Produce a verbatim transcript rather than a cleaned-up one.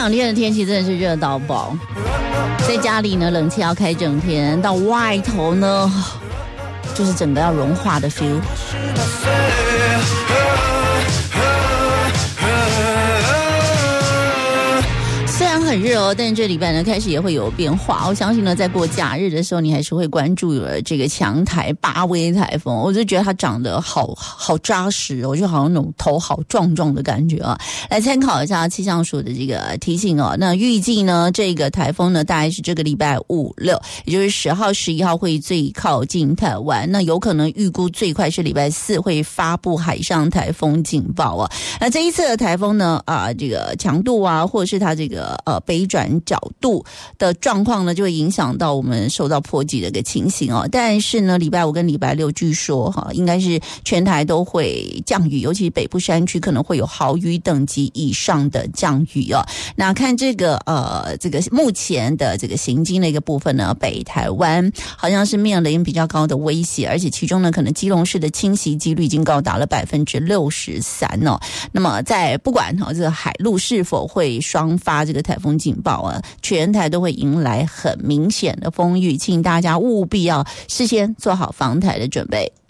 两天的天气真的是热到爆，在家里呢冷气要开整天，到外头呢就是整个要融化的 feel。虽然很热哦，但这礼拜呢开始也会有变化。我相信呢，在过假日的时候，你还是会关注了这个强台巴威台风。我就觉得它长得好好扎实哦，就好像那种头好壮壮的感觉啊。来参考一下气象署的这个提醒哦。那预计呢，这个台风呢，大概是这个礼拜五六，也就是十号、十一号会最靠近台湾。那有可能预估最快是礼拜四会发布海上台风警报啊。那这一次的台风呢，啊，这个强度啊，或者是它这个呃北转角度的状况呢，就会影响到我们受到波及的一个情形哦。但是呢，礼拜五跟礼拜六据说哈，应该是全台都会降雨，尤其北部山区可能会有豪雨等级以上的降雨哦。那看这个呃这个目前的这个行经的一个部分呢，北台湾好像是面临比较高的威胁，而且其中呢，可能基隆市的侵袭几率已经高达了百分之六十三哦。那么在不管哈这个海陆是否会双发这个台风警报啊，全台都会迎来很明显的风雨，请大家务必要事先做好防台的准备。